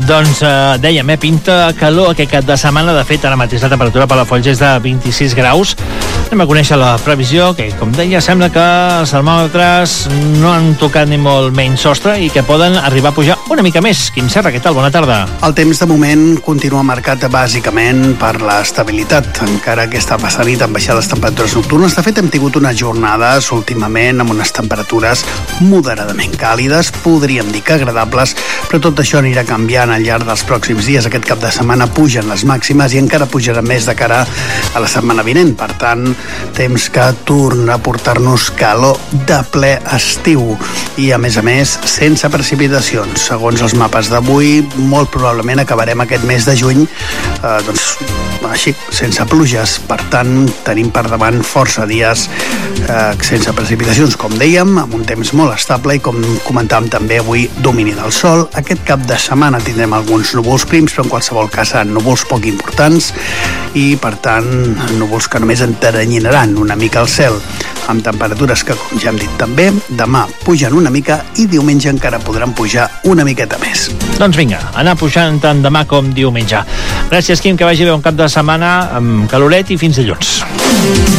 Doncs dèiem, pinta calor aquest cap de setmana. De fet, ara mateix la temperatura per la Folls és de 26 graus. Anem a conèixer la previsió, que, com deia, sembla que els termòmetres no han tocat ni molt menys sostre i que poden arribar a pujar una mica més. Quim Serra, què tal? Bona tarda. El temps, de moment, continua marcat bàsicament per l'estabilitat, encara que està passant nit amb baixades temperatures nocturnes. De fet, hem tingut unes jornades últimament amb unes temperatures moderadament càlides, podríem dir que agradables, però tot això anirà canviant al llarg dels pròxims dies. Aquest cap de setmana pugen les màximes i encara pujarà més de cara a la setmana vinent. Per tant, temps que torna a portar-nos calor de ple estiu i, a més, sense precipitacions. Segons els mapes d'avui, molt probablement acabarem aquest mes de juny així, sense pluges. Per tant, tenim per davant força dies sense precipitacions, com dèiem, amb un temps molt estable i, com comentàvem també avui, domini del sol. Aquest cap de setmana tindrem alguns núvols prims, però en qualsevol cas seran núvols poc importants i, per tant, núvols que només enteranyinaran una mica el cel, amb temperatures que, com ja hem dit també, demà pugen una mica i diumenge encara podran pujar una miqueta més. Doncs vinga, anar pujant tant demà com diumenge. Gràcies, Quim, que vagi bé un cap de setmana amb caloret i fins dilluns.